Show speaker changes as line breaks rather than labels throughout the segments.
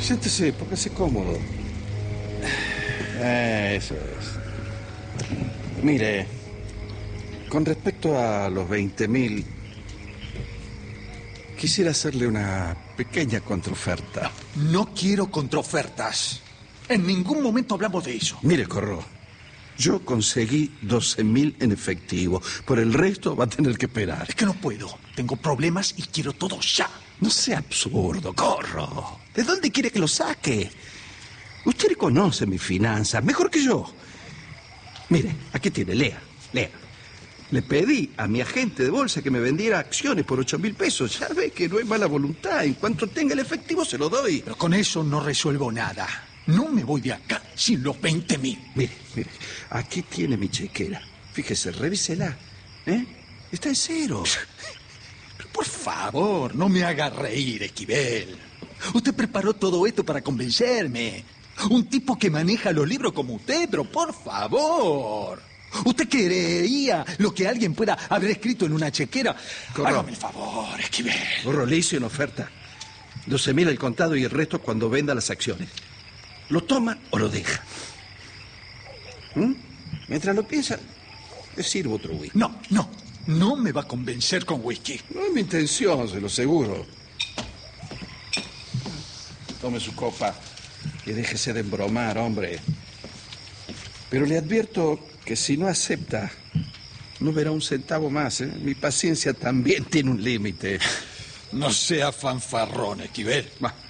Siéntese, póngase cómodo. Eso es. Mire, con respecto a los 20.000, quisiera hacerle una pequeña contraoferta.
No quiero contraofertas. En ningún momento hablamos de eso.
Mire, Corro, yo conseguí 12.000 en efectivo. Por el resto va a tener que esperar.
Es que no puedo. Tengo problemas y quiero todo ya.
No sea absurdo, Corro. ¿De dónde quiere que lo saque? Usted conoce mis finanzas mejor que yo. Mire, aquí tiene, lea. Le pedí a mi agente de bolsa que me vendiera acciones por 8.000 pesos. Ya ve que no hay mala voluntad. En cuanto tenga el efectivo, se lo doy.
Pero con eso no resuelvo nada. No me voy de acá sin los 20.000.
Mire, aquí tiene mi chequera. Fíjese, revísela. Está en cero.
Pero por favor, no me haga reír, Esquivel. Usted preparó todo esto para convencerme. Un tipo que maneja los libros como usted, pero por favor. ¿Usted creería lo que alguien pueda haber escrito en una chequera? Hágame el favor, Esquivel.
Corro, le hice una oferta. 12.000 al contado y el resto cuando venda las acciones. ¿Lo toma o lo deja? Mientras lo piensa, le sirvo otro whisky.
No me va a convencer con whisky.
No es mi intención, se lo aseguro. Tome su copa y déjese de embromar, hombre. Pero le advierto que si no acepta, no verá un centavo más, ¿eh? Mi paciencia también tiene un límite.
No sea fanfarrón, Esquivel.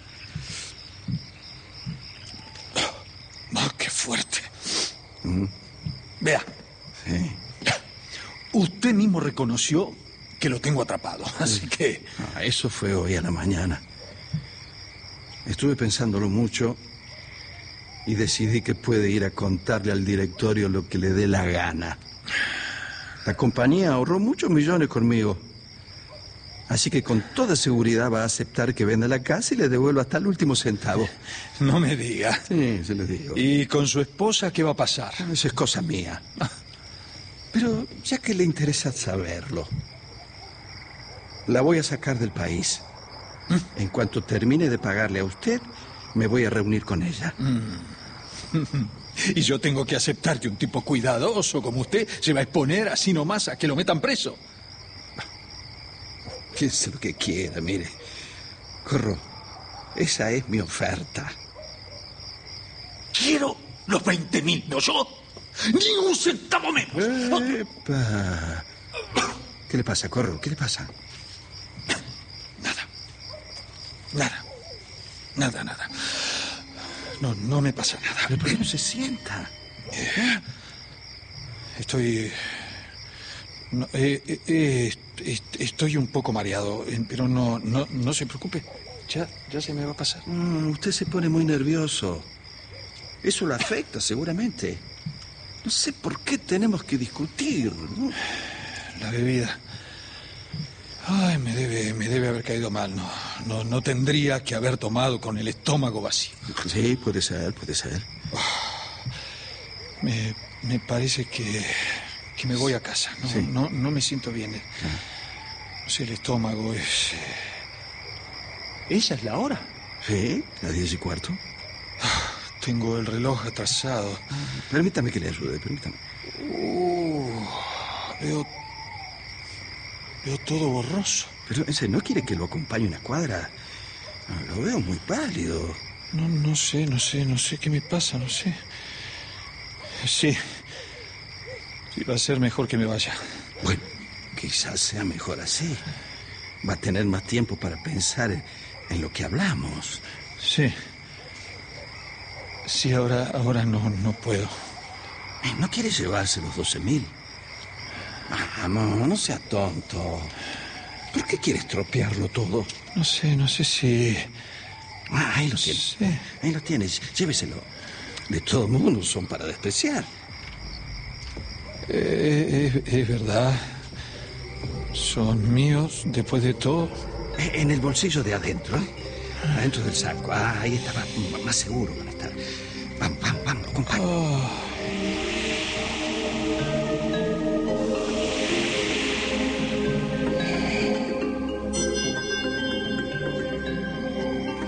Qué fuerte. Vea.
Sí.
Usted mismo reconoció que lo tengo atrapado, así que...
Eso fue hoy a la mañana. Estuve pensándolo mucho y decidí que puede ir a contarle al directorio lo que le dé la gana. La compañía ahorró muchos millones conmigo. Así que con toda seguridad va a aceptar que venda la casa y le devuelva hasta el último centavo.
No me diga.
Sí, se lo digo.
¿Y con su esposa qué va a pasar?
Eso es cosa mía. Pero ya que le interesa saberlo, la voy a sacar del país. En cuanto termine de pagarle a usted, me voy a reunir con ella.
Y yo tengo que aceptar que un tipo cuidadoso como usted se va a exponer así nomás a que lo metan preso.
Piense lo que quiera, mire. Corro, esa es mi oferta.
Quiero los 20.000, ¿no yo? ¡Ni un centavo menos!
¡Epa! ¿Qué le pasa, Corro? ¿Qué le pasa?
Nada. No me pasa nada.
¿Pero por qué no se sienta?
Estoy un poco mareado, pero no se preocupe. Ya se me va a pasar.
Usted se pone muy nervioso. Eso lo afecta, seguramente. No sé por qué tenemos que discutir, ¿no?
La bebida. Ay, me debe haber caído mal. No tendría que haber tomado con el estómago vacío.
Sí, puede ser.
Me parece que me voy a casa. No me siento bien. No sé, el estómago es... ¿Esa es la hora?
Sí, las 10:15.
Tengo el reloj atrasado.
Permítame que le ayude, permítame.
Veo todo borroso.
Pero, ¿en serio, no quiere que lo acompañe una cuadra? Lo veo muy pálido.
No sé qué me pasa, no sé. Sí, va a ser mejor que me vaya.
Bueno, quizás sea mejor así. Va a tener más tiempo para pensar en lo que hablamos.
Sí, ahora no puedo.
¿No quiere llevarse los 12.000? Vamos, no sea tonto. ¿Por qué quiere estropearlo todo?
No sé si...
Ahí lo tiene.
Sí.
Ahí lo tienes. Lléveselo. De todo modo, no son para despreciar.
Es verdad. Son míos, después de todo.
En el bolsillo de adentro, ¿eh? Adentro del saco. Ahí está, más seguro van a estar. Vamos, acompañe.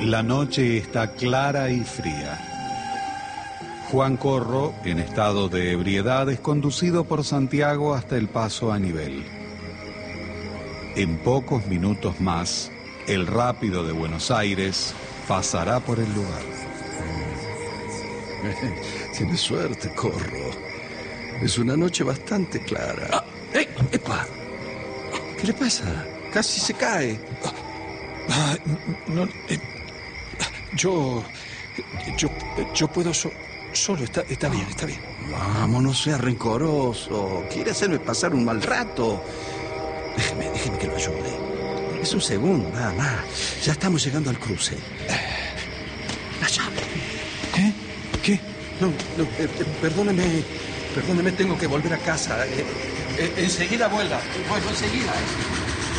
La noche está clara y fría. Juan Corro, en estado de ebriedad, es conducido por Santiago hasta el paso a nivel. En pocos minutos más, el rápido de Buenos Aires pasará por el lugar.
Tienes suerte, Corro. Es una noche bastante clara.
¡Epa!
¿Qué le pasa? Casi se cae.
No, yo puedo solo. Está bien, está bien.
Vamos, no sea rencoroso. Quiere hacerme pasar un mal rato. Déjeme que lo ayude. Es un segundo, nada más. Ya estamos llegando al cruce. La llave.
¿Qué?
No, perdóneme, tengo que volver a casa. Enseguida vuelvo enseguida.